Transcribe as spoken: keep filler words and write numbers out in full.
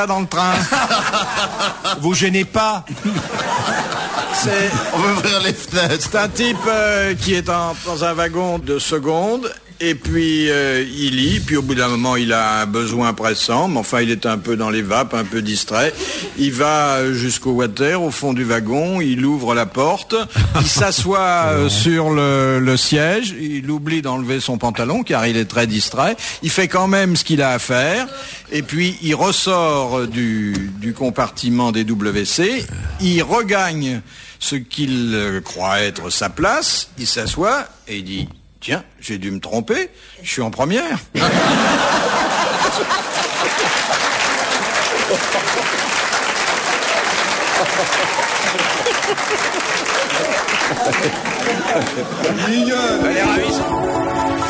dans le train. Vous gênez pas. C'est, On veut ouvrir les fenêtres. c'est un type euh, qui est en- dans un wagon de seconde. Et puis euh, il lit, puis au bout d'un moment il a un besoin pressant, mais enfin il est un peu dans les vapes, un peu distrait. Il va jusqu'au water, au fond du wagon, il ouvre la porte, il s'assoit euh, sur le, le siège, il oublie d'enlever son pantalon car il est très distrait. Il fait quand même ce qu'il a à faire, et puis il ressort du, du compartiment des W C, il regagne ce qu'il euh, croit être sa place, il s'assoit et il dit... Tiens, j'ai dû me tromper, je suis en première. Elle est ravissante.